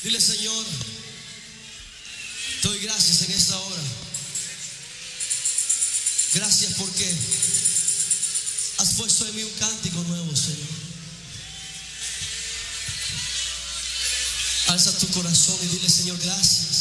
Dile: Señor, te doy gracias en esta hora. Gracias porque has puesto en mí un cántico nuevo, Señor. Alza tu corazón y dile: Señor, gracias.